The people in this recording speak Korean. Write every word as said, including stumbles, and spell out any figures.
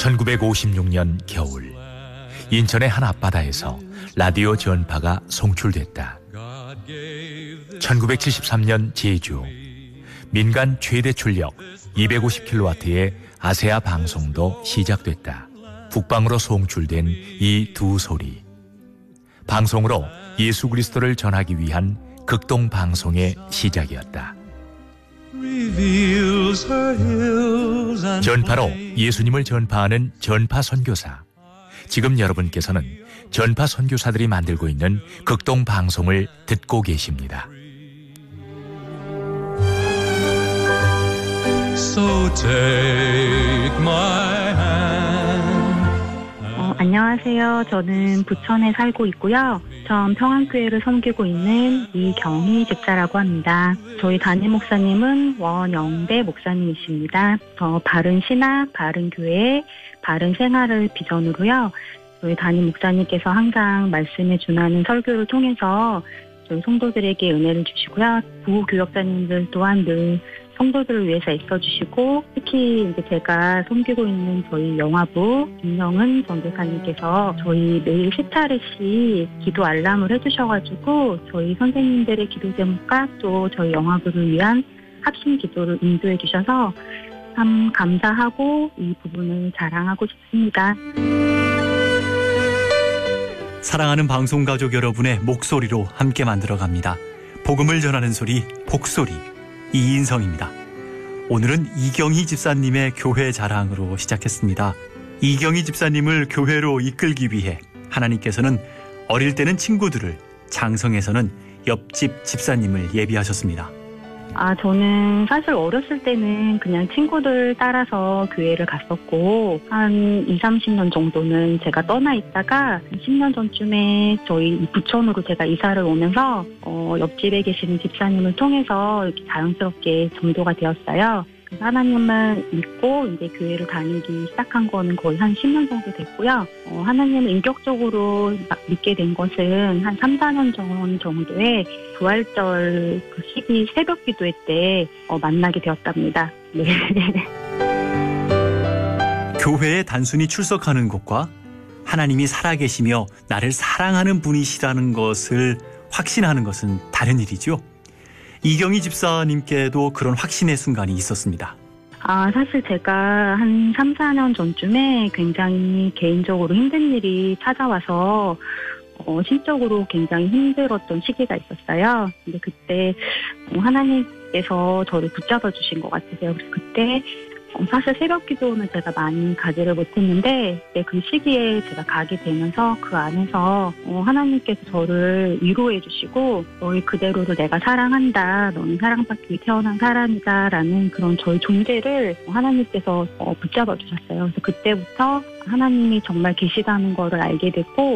천구백오십육 년 겨울, 인천의 한 앞바다에서 라디오 전파가 송출됐다. 천구백칠십삼 년 제주, 민간 최대 출력 이백오십 킬로와트의 아세아 방송도 시작됐다. 북방으로 송출된 이 두 소리, 방송으로 예수 그리스도를 전하기 위한 극동 방송의 시작이었다. 전파로 예수님을 전파하는 전파 선교사. 지금 여러분께서는 전파 선교사들이 만들고 있는 극동 방송을 듣고 계십니다. So take my hand. 어, 안녕하세요. 저는 부천에 살고 있고요. 전 평안교회를 섬기고 있는 이경희 집사라고 합니다. 저희 담임 목사님은 원영배 목사님이십니다. 저 바른 신학, 바른 교회, 바른 생활을 비전으로요. 저희 담임 목사님께서 항상 말씀에 준하는 설교를 통해서 저희 성도들에게 은혜를 주시고요. 부교역자님들 또한 늘 성도들을 위해서 애써주시고, 특히 이제 제가 섬기고 있는 저희 영화부 김영은 전도사님께서 저희 매일 세 차례씩 기도 알람을 해주셔가지고 저희 선생님들의 기도 제목과 또 저희 영화부를 위한 합심 기도를 인도해 주셔서 참 감사하고 이 부분을 자랑하고 싶습니다. 사랑하는 방송 가족 여러분의 목소리로 함께 만들어갑니다. 복음을 전하는 소리, 복소리. 이인성입니다. 오늘은 이경희 집사님의 교회 자랑으로 시작했습니다. 이경희 집사님을 교회로 이끌기 위해 하나님께서는 어릴 때는 친구들을, 장성에서는 옆집 집사님을 예비하셨습니다. 아, 저는 사실 어렸을 때는 그냥 친구들 따라서 교회를 갔었고, 한 이삼십 년 정도는 제가 떠나 있다가 십 년 전쯤에 저희 부천으로 제가 이사를 오면서 어, 옆집에 계시는 집사님을 통해서 이렇게 자연스럽게 전도가 되었어요. 그래서 하나님을 믿고 이제 교회를 다니기 시작한 거는 거의 한 십 년 정도 됐고요. 어, 하나님을 인격적으로 믿게 된 것은 한 삼, 사 년 전 정도에 부활절 그 시기 새벽 기도회 때 어, 만나게 되었답니다. 네. 교회에 단순히 출석하는 것과 하나님이 살아계시며 나를 사랑하는 분이시라는 것을 확신하는 것은 다른 일이죠. 이경희 집사님께도 그런 확신의 순간이 있었습니다. 아, 사실 제가 한 삼, 사 년 전쯤에 굉장히 개인적으로 힘든 일이 찾아와서 어, 심적으로 굉장히 힘들었던 시기가 있었어요. 근데 그때 하나님께서 저를 붙잡아 주신 것 같으세요. 그래서 그때 사실 새벽 기도는 제가 많이 가지를 못했는데 그 시기에 제가 가게 되면서 그 안에서 하나님께서 저를 위로해 주시고, 너희 그대로를 내가 사랑한다, 너는 사랑받기 위해 태어난 사람이다 라는 그런 저의 존재를 하나님께서 붙잡아 주셨어요. 그래서 그때부터 하나님이 정말 계시다는 거를 알게 됐고,